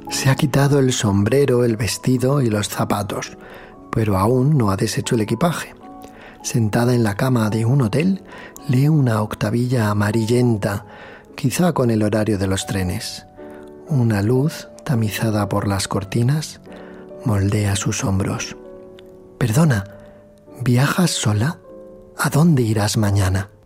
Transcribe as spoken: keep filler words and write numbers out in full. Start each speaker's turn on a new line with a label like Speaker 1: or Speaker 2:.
Speaker 1: Se ha quitado el sombrero, el vestido y los zapatos, pero aún no ha deshecho el equipaje. Sentada en la cama de un hotel, lee una octavilla amarillenta, quizá con el horario de los trenes. Una luz, tamizada por las cortinas, moldea sus hombros. «Perdona, ¿viajas sola? ¿A dónde irás mañana?»